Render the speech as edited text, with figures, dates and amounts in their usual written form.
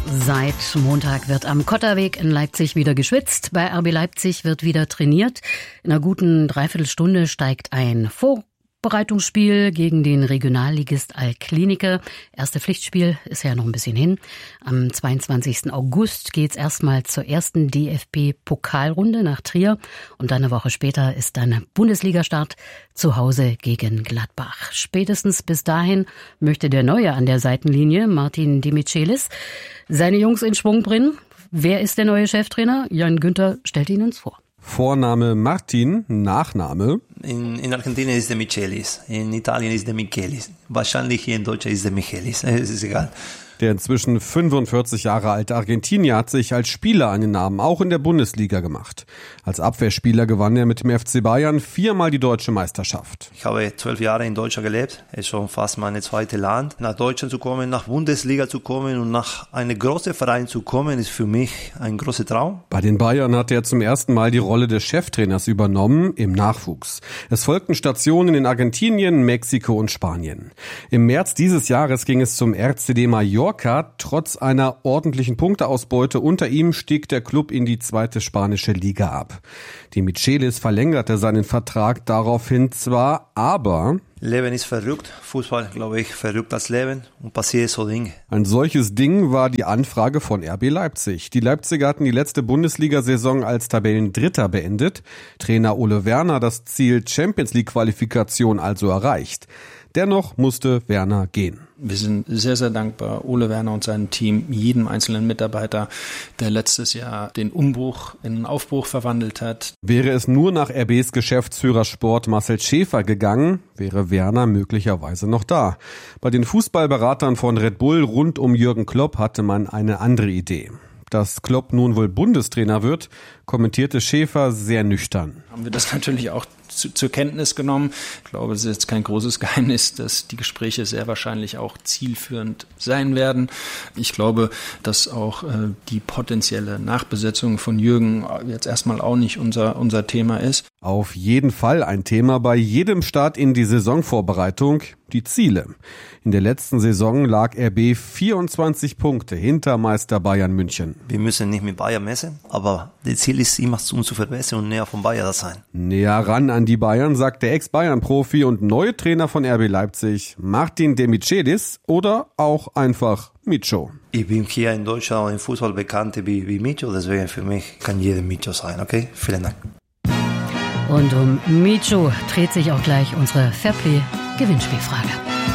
Seit Montag wird am Kotterweg in Leipzig wieder geschwitzt. Bei RB Leipzig wird wieder trainiert. In einer guten Dreiviertelstunde steigt ein Vorbereitungsspiel gegen den Regionalligist Altklinike. Erste Pflichtspiel ist ja noch ein bisschen hin. Am 22. August geht's erstmal zur ersten DFB-Pokalrunde nach Trier. Und dann eine Woche später ist dann Bundesligastart zu Hause gegen Gladbach. Spätestens bis dahin möchte der Neue an der Seitenlinie, Martin de Michelis, seine Jungs in Schwung bringen. Wer ist der neue Cheftrainer? Jan Günther stellt ihn uns vor. Vorname Martin, Nachname? In Argentinien ist der Michelis, in Italien ist der Michelis. Wahrscheinlich hier in Deutschland ist der Michelis, es ist egal. Der inzwischen 45 Jahre alte Argentinier hat sich als Spieler einen Namen auch in der Bundesliga gemacht. Als Abwehrspieler gewann er mit dem FC Bayern 4-mal die deutsche Meisterschaft. Ich habe 12 Jahre in Deutschland gelebt, es ist schon fast mein zweites Land. Nach Deutschland zu kommen, nach Bundesliga zu kommen und nach einem großen Verein zu kommen, ist für mich ein großer Traum. Bei den Bayern hat er zum ersten Mal die Rolle des Cheftrainers übernommen im Nachwuchs. Es folgten Stationen in Argentinien, Mexiko und Spanien. Im März dieses Jahres ging es zum RCD Mallorca. Trotz einer ordentlichen Punkteausbeute unter ihm stieg der Klub in die zweite spanische Liga ab. De Michelis verlängerte seinen Vertrag daraufhin zwar, aber Leben ist verrückt, Fußball, glaube ich, verrückt als Leben und passiert so Dinge. Ein solches Ding war die Anfrage von RB Leipzig. Die Leipziger hatten die letzte Bundesliga-Saison als Tabellendritter beendet. Trainer Ole Werner das Ziel Champions-League-Qualifikation also erreicht. Dennoch musste Werner gehen. Wir sind sehr, sehr dankbar, Ole Werner und seinem Team, jedem einzelnen Mitarbeiter, der letztes Jahr den Umbruch in einen Aufbruch verwandelt hat. Wäre es nur nach RBs Geschäftsführer Sport Marcel Schäfer gegangen, wäre Werner möglicherweise noch da. Bei den Fußballberatern von Red Bull rund um Jürgen Klopp hatte man eine andere Idee. Dass Klopp nun wohl Bundestrainer wird, kommentierte Schäfer sehr nüchtern. Haben wir das natürlich auch zur Kenntnis genommen. Ich glaube, es ist jetzt kein großes Geheimnis, dass die Gespräche sehr wahrscheinlich auch zielführend sein werden. Ich glaube, dass auch die potenzielle Nachbesetzung von Jürgen jetzt erstmal auch nicht unser Thema ist. Auf jeden Fall ein Thema bei jedem Start in die Saisonvorbereitung, die Ziele. In der letzten Saison lag RB 24 Punkte hinter Meister Bayern München. Wir müssen nicht mit Bayern messen, aber das Ziel ist immer, uns zu verbessern und näher von Bayern zu sein. Näher ran an die Bayern, sagt der Ex-Bayern-Profi und neue Trainer von RB Leipzig, Martin de Michelis oder auch einfach Micho. Ich bin hier in Deutschland im Fußball bekannt wie Micho, deswegen für mich kann jeder Micho sein, okay? Vielen Dank. Und um Micho dreht sich auch gleich unsere Fairplay-Gewinnspielfrage.